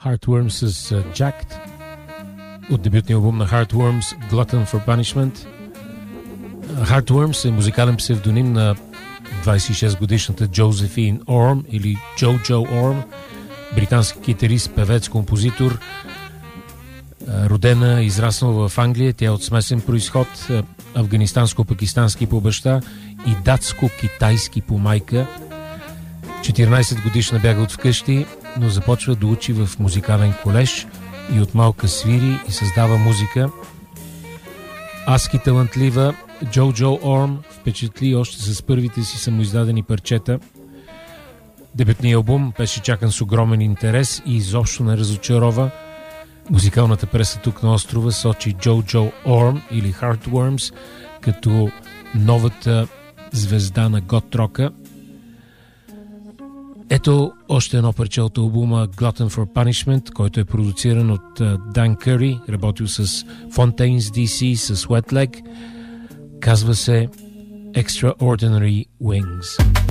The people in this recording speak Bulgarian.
Heartworms с Jacked от дебютния албум на Heartworms Glutton for Punishment. Heartworms е музикален псевдоним на 26 годишната Josephine Orm или Jojo Orm, британски китарист, певец, композитор, родена и израснала в Англия. Тя е от смесен произход, афганистанско-пакистански по баща и датско-китайски по майка. 14 годишна бяга от вкъщи, но започва да учи в музикален колеж и от малка свири и създава музика. Адски талантлива, Jojo Orm впечатли още с първите си самоиздадени парчета. Дебютният албум беше чакан с огромен интерес и изобщо не разочарова. Музикалната преса тук на острова сочи Jojo Orm или Heartworms като новата звезда на гот-рока. Ето още едно парче от албума Glutton for Punishment, който е продуциран от Дан Къри, работил с Fontaines DC, с Wet Leg. Казва се Extraordinary Wings.